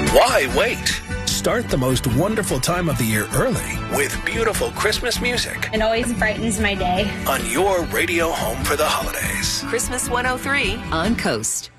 Why wait? Start the most wonderful time of the year early with beautiful Christmas music. It always brightens my day. On your radio home for the holidays. Christmas 103 on Coast.